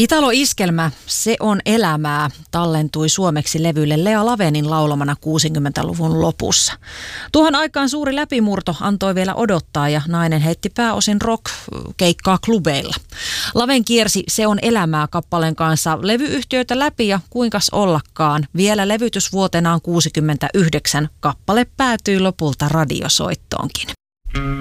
Italo-iskelmä, se on elämää, tallentui suomeksi levylle Lea Lavenin laulamana 60-luvun lopussa. Tuohon aikaan suuri läpimurto antoi vielä odottaa ja nainen heitti pääosin rock-keikkaa klubeilla. Laven kiersi Se on elämää -kappaleen kanssa levyyhtiöitä läpi ja kuinkas ollakaan. Vielä levytysvuotenaan 69 kappale päätyi lopulta radiosoittoonkin.